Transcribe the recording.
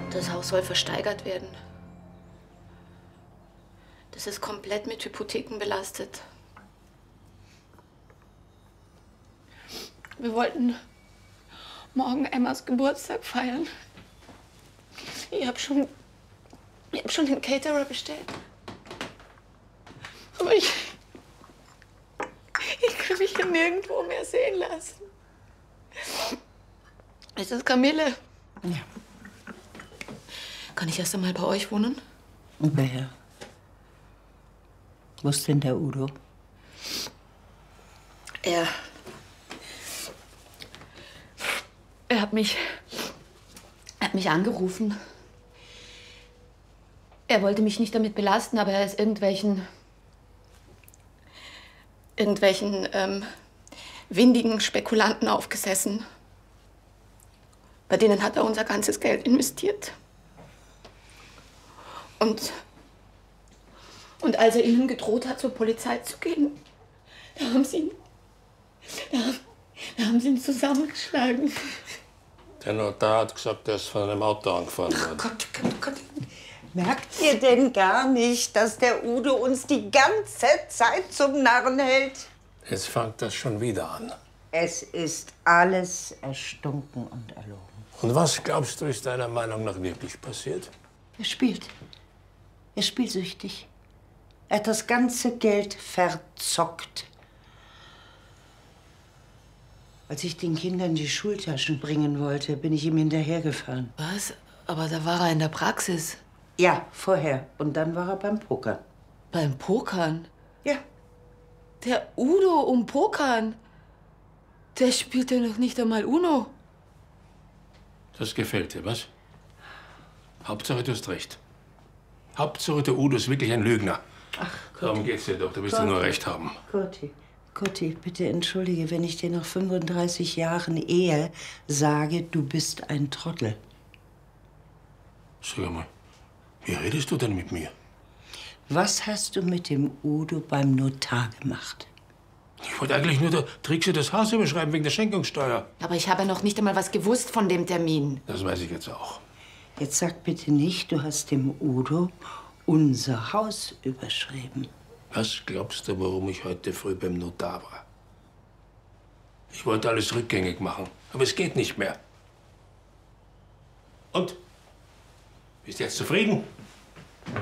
Das Haus soll versteigert werden. Das ist komplett mit Hypotheken belastet. Wir wollten morgen Emmas Geburtstag feiern. Ich hab schon den Caterer bestellt. Aber ich kann mich hier nirgendwo mehr sehen lassen. Ist das Kamille? Ja. Kann ich erst einmal bei euch wohnen? Wer? Wo ist denn der Udo? Er hat mich angerufen. Er wollte mich nicht damit belasten, aber er ist irgendwelchen windigen Spekulanten aufgesessen. Bei denen hat er unser ganzes Geld investiert. Und als er ihnen gedroht hat, zur Polizei zu gehen, da haben sie ihn zusammengeschlagen. Der Notar hat gesagt, er ist von einem Auto angefahren worden. Gott. Merkt ihr denn gar nicht, dass der Udo uns die ganze Zeit zum Narren hält? Jetzt fängt das schon wieder an. Es ist alles erstunken und erlogen. Und was glaubst du, ist deiner Meinung nach wirklich passiert? Er spielt. Er ist spielsüchtig. Er hat das ganze Geld verzockt. Als ich den Kindern die Schultaschen bringen wollte, bin ich ihm hinterhergefahren. Was? Aber da war er in der Praxis. Ja, vorher. Und dann war er beim Pokern. Beim Pokern? Ja. Der Udo Pokern? Der spielt ja noch nicht einmal Uno. Das gefällt dir, was? Hauptsache, du hast recht. Hauptsache, der Udo ist wirklich ein Lügner. Ach, Gott. Darum geht's dir doch. Du willst ja nur recht haben. Kurti, bitte entschuldige, wenn ich dir nach 35 Jahren Ehe sage, du bist ein Trottel. Sag mal, wie redest du denn mit mir? Was hast du mit dem Udo beim Notar gemacht? Ich wollte eigentlich nur der Trickse das Haus überschreiben wegen der Schenkungssteuer. Aber ich habe noch nicht einmal was gewusst von dem Termin. Das weiß ich jetzt auch. Jetzt sag bitte nicht, du hast dem Udo unser Haus überschrieben. Was glaubst du, warum ich heute früh beim Notar war? Ich wollte alles rückgängig machen, aber es geht nicht mehr. Und? Bist du jetzt zufrieden?